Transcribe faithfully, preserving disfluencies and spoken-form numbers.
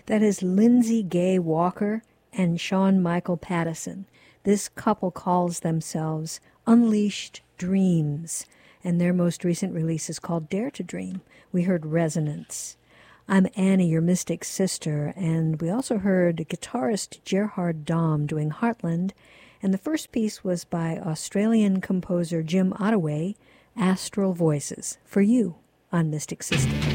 That is Lindsay Gay Walker and Sean Michael Pattison. This couple calls themselves Unleashed Dreams, and their most recent release is called Dare to Dream. We heard Resonance. I'm Annie, your mystic sister, and we also heard guitarist Gerhard Daum doing Heartland, and the first piece was by Australian composer Jim Ottaway, Astral Voices, for you on Mystic Sister.